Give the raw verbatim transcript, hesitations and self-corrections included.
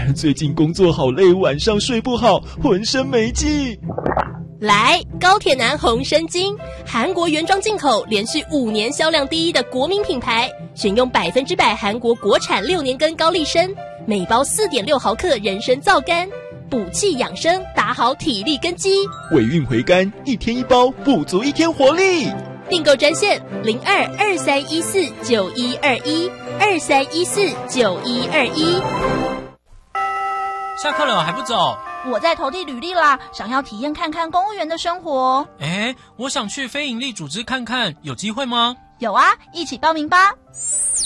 最近工作好累，晚上睡不好，浑身没劲。 来，高铁男红参精，韩国原装进口，连续五年销量第一的国民品牌，选用百分之百韩国国产六年根高丽参，每包 四点六毫克人参皂苷，补气养生，打好体力根基。 尾韵回甘，一天一包，补足一天活力。 订购专线零二二三一四九一二一二三一四九一二一。 下课了还不走？ 我在投递履历啦，想要体验看看公务员的生活。 诶，我想去非营利组织看看，有机会吗？ 有啊，一起报名吧。